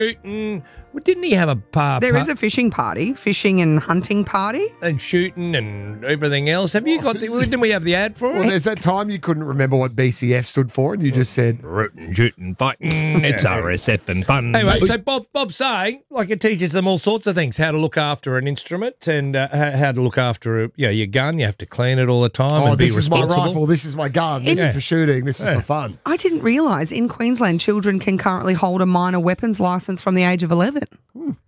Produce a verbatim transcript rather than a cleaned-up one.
shooting. Well, didn't he have a pa- There pa- is a fishing party, fishing and hunting party. and shooting and everything else? Have you got the? Didn't we have the ad for Well, it? there's that time you couldn't remember what B C F stood for, and you just said Rootin', shooting, fighting. It's R S F and fun. Anyway, so Bob, Bob's saying like it teaches them all sorts of things: how to look after an instrument and uh, how, how to look after a, you know, your gun. You have to clean it all the time. "Oh, and be this is my responsible. rifle, this is my gun, this Yeah. is for shooting, this is Yeah. for fun." I didn't realise in Queensland children can currently hold a minor weapons licence from the age of eleven.